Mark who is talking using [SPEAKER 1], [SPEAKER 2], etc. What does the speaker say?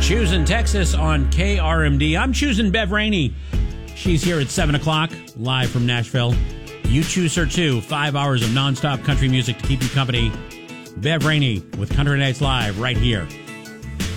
[SPEAKER 1] Choosing Texas on KRMD. I'm choosing Bev Rainey. She's here at 7 o'clock, live from Nashville. You choose her too. 5 hours of nonstop country music to keep you company. Bev Rainey with Country Nights Live right here